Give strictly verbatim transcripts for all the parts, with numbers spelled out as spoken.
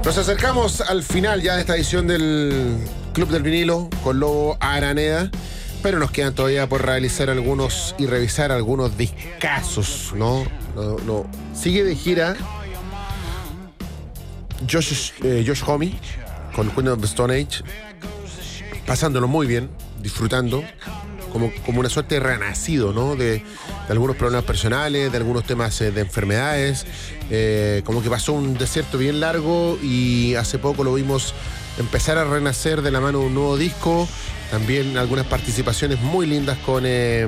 Nos acercamos al final ya de esta edición del Club del Vinilo con Lobo Araneda, pero nos quedan todavía por realizar algunos y revisar algunos discazos, ¿no? No, no. Sigue de gira Josh, eh, Josh Homme con Queen of the Stone Age, pasándolo muy bien, disfrutando, como, como una suerte de renacido, ¿no? De, de algunos problemas personales, de algunos temas eh, de enfermedades, eh, como que pasó un desierto bien largo y hace poco lo vimos empezar a renacer de la mano de un nuevo disco, también algunas participaciones muy lindas con... Eh,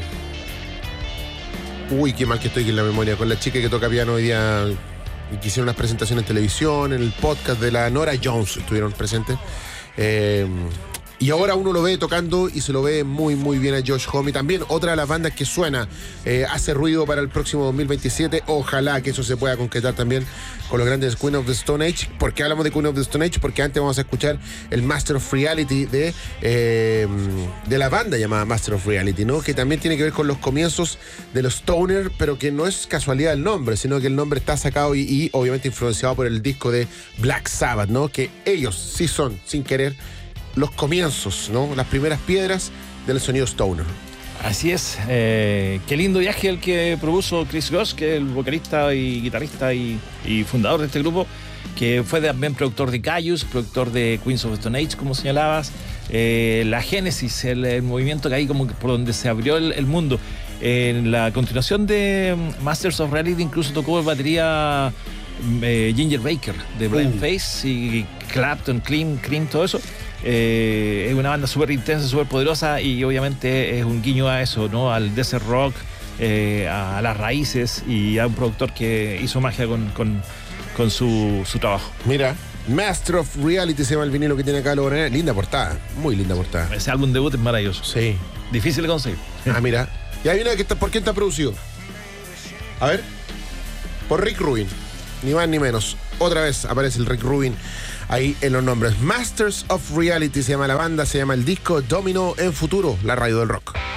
uy, qué mal que estoy en la memoria, con la chica que toca piano hoy día y que hicieron unas presentaciones en televisión, en el podcast de la Nora Jones estuvieron presentes. Eh, Y ahora uno lo ve tocando y se lo ve muy, muy bien a Josh Homme. También otra de las bandas que suena, eh, hace ruido para el próximo dos mil veintisiete. Ojalá que eso se pueda concretar también con los grandes Queen of the Stone Age. ¿Por qué hablamos de Queen of the Stone Age? Porque antes vamos a escuchar el Master of Reality de, eh, de la banda llamada Master of Reality, ¿no? Que también tiene que ver con los comienzos de los Stoner, pero que no es casualidad el nombre, sino que el nombre está sacado y, y obviamente influenciado por el disco de Black Sabbath, ¿no? Que ellos sí son, sin querer, los comienzos, ¿no? Las primeras piedras del sonido Stoner. Así es. Eh, qué lindo viaje el que propuso Chris Goss, que es el vocalista y guitarrista y, y fundador de este grupo, que fue también productor de Caius, productor de Queens of the Stone Age, como señalabas. Eh, la génesis, el, el movimiento que hay como que por donde se abrió el, el mundo. En la continuación de Masters of Reality incluso tocó batería eh, Ginger Baker de Blind uh. Faith y Clapton, Cream, Cream, todo eso. Eh, es una banda súper intensa, súper poderosa y obviamente es un guiño a eso, ¿no? Al desert rock, eh, a las raíces y a un productor que hizo magia con, con, con su, su trabajo. Mira, Master of Reality se llama el vinilo que tiene acá Lobo Araneda. Linda portada, muy linda portada. Ese álbum debut es maravilloso. Sí. Difícil de conseguir. Ah, mira. Y ahí viene que está, ¿por quién está producido? A ver. Por Rick Rubin. Ni más ni menos. Otra vez aparece el Rick Rubin ahí en los nombres. Masters of Reality se llama la banda, se llama el disco. Domino en Futuro, la radio del rock.